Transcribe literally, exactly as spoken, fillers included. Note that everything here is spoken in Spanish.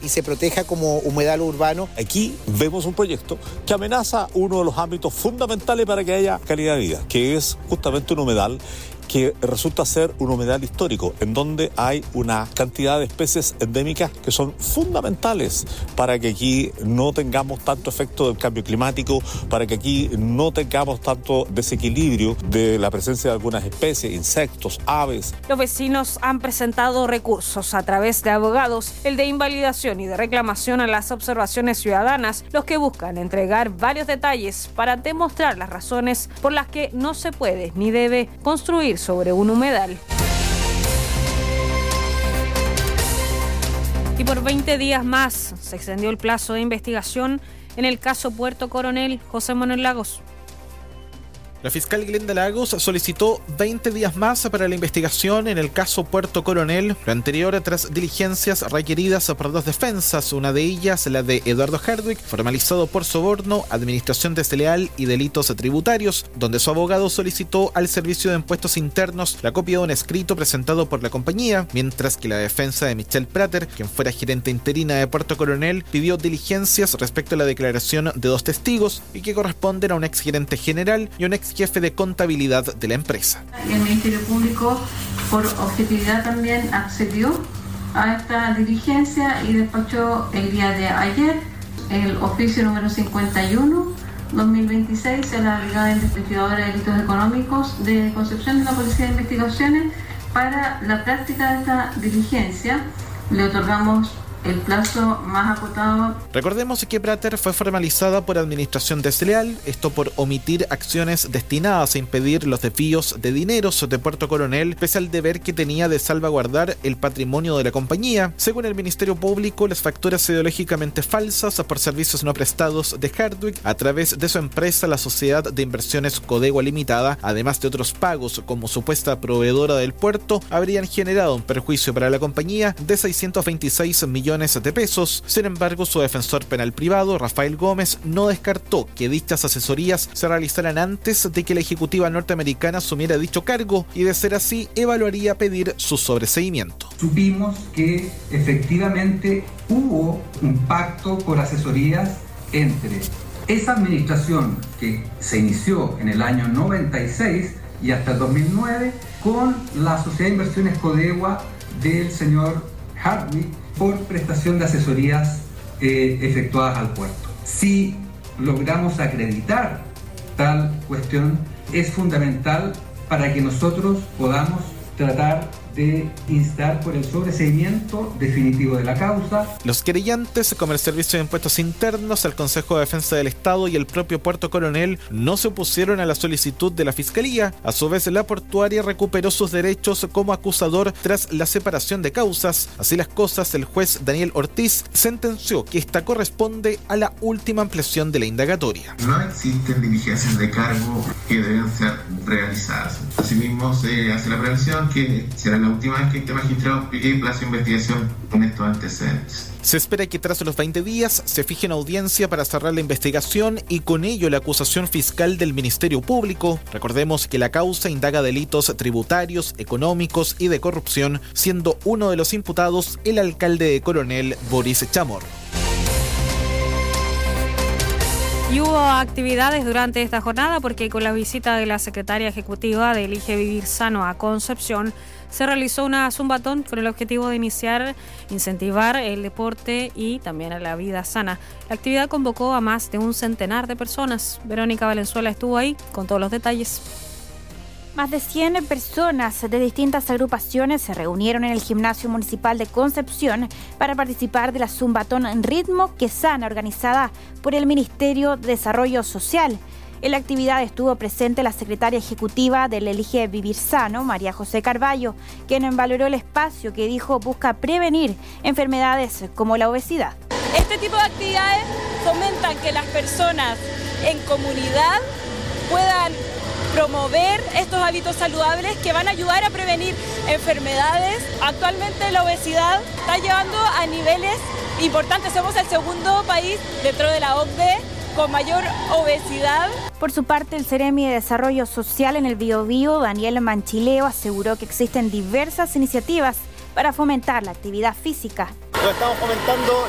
y se proteja como humedal urbano. Aquí vemos un proyecto que amenaza uno de los ámbitos fundamentales para que haya calidad de vida, que es justamente un humedal que resulta ser un humedal histórico, en donde hay una cantidad de especies endémicas que son fundamentales para que aquí no tengamos tanto efecto del cambio climático, para que aquí no tengamos tanto desequilibrio de la presencia de algunas especies, insectos, aves. Los vecinos han presentado recursos a través de abogados, el de invalidación y de reclamación a las observaciones ciudadanas, los que buscan entregar varios detalles para demostrar las razones por las que no se puede ni debe construir sobre un humedal. Y por veinte días más se extendió el plazo de investigación en el caso Puerto Coronel. José Manuel Lagos. La fiscal Glenda Lagos solicitó veinte días más para la investigación en el caso Puerto Coronel, lo anterior tras diligencias requeridas por dos defensas, una de ellas la de Eduardo Herdwig, formalizado por soborno, administración desleal y delitos tributarios, donde su abogado solicitó al Servicio de Impuestos Internos la copia de un escrito presentado por la compañía, mientras que la defensa de Michelle Prater, quien fuera gerente interina de Puerto Coronel, pidió diligencias respecto a la declaración de dos testigos y que corresponden a un exgerente general y un ex jefe de contabilidad de la empresa. El Ministerio Público, por objetividad, también accedió a esta diligencia y despachó el día de ayer el oficio número cincuenta y uno dos mil veintiséis a la Brigada Investigadora de Delitos Económicos de Concepción de la Policía de Investigaciones para la práctica de esta diligencia. Le otorgamos el plazo más acotado. Recordemos que Prater fue formalizada por administración desleal, esto por omitir acciones destinadas a impedir los desvíos de dineros de Puerto Coronel, pese al deber que tenía de salvaguardar el patrimonio de la compañía. Según el Ministerio Público, las facturas ideológicamente falsas por servicios no prestados de Herdwig a través de su empresa, la Sociedad de Inversiones Codegua Limitada, además de otros pagos como supuesta proveedora del puerto, habrían generado un perjuicio para la compañía de seiscientos veintiséis millones de pesos. Sin embargo, su defensor penal privado, Rafael Gómez, no descartó que dichas asesorías se realizaran antes de que la ejecutiva norteamericana asumiera dicho cargo y, de ser así, evaluaría pedir su sobreseimiento. Supimos que efectivamente hubo un pacto por asesorías entre esa administración que se inició en el año noventa y seis y hasta el dos mil nueve con la Sociedad de Inversiones Codegua del señor Herdwig por prestación de asesorías eh, efectuadas al puerto. Si logramos acreditar tal cuestión, es fundamental para que nosotros podamos tratar de instar por el sobreseimiento definitivo de la causa. Los querellantes, como el Servicio de Impuestos Internos, el Consejo de Defensa del Estado y el propio Puerto Coronel, no se opusieron a la solicitud de la Fiscalía. A su vez, la portuaria recuperó sus derechos como acusador tras la separación de causas. Así las cosas, el juez Daniel Ortiz sentenció que esta corresponde a la última ampliación de la indagatoria. No existen diligencias de cargo que deben ser realizadas. Asimismo, se hace la previsión que será la última vez que este magistrado pide plazo de investigación con estos antecedentes. Se espera que tras los veinte días se fije una audiencia para cerrar la investigación y con ello la acusación fiscal del Ministerio Público. Recordemos que la causa indaga delitos tributarios, económicos y de corrupción, siendo uno de los imputados el alcalde de Coronel, Boris Chamorro. Y hubo actividades durante esta jornada porque con la visita de la secretaria ejecutiva de Elige Vivir Sano a Concepción se realizó una zumbatón con el objetivo de iniciar, incentivar el deporte y también a la vida sana. La actividad convocó a más de un centenar de personas. Verónica Valenzuela estuvo ahí con todos los detalles. Más de cien personas de distintas agrupaciones se reunieron en el Gimnasio Municipal de Concepción para participar de la Zumbatón en Ritmo que Sana, organizada por el Ministerio de Desarrollo Social. En la actividad estuvo presente la secretaria ejecutiva del Elige Vivir Sano, María José Carballo, quien valoró el espacio que dijo busca prevenir enfermedades como la obesidad. Este tipo de actividades fomentan que las personas en comunidad puedan promover estos hábitos saludables que van a ayudar a prevenir enfermedades. Actualmente la obesidad está llevando a niveles importantes. Somos el segundo país dentro de la O C D E con mayor obesidad. Por su parte, el Ceremi de Desarrollo Social en el Biobío, Daniel Manchileo, aseguró que existen diversas iniciativas para fomentar la actividad física. Estamos fomentando